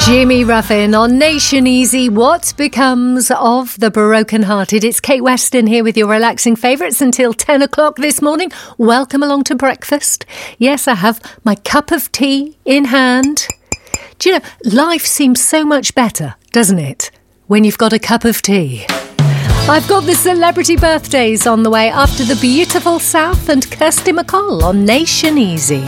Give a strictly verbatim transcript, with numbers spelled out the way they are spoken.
Jimmy Ruffin on Nation Easy. What becomes of the broken-hearted? It's Kate Weston here with your relaxing favourites until ten o'clock this morning. Welcome along to breakfast. Yes, I have my cup of tea in hand. Do you know, life seems so much better, doesn't it, when you've got a cup of tea? I've got the celebrity birthdays on the way after the beautiful South and Kirsty MacColl on Nation Easy.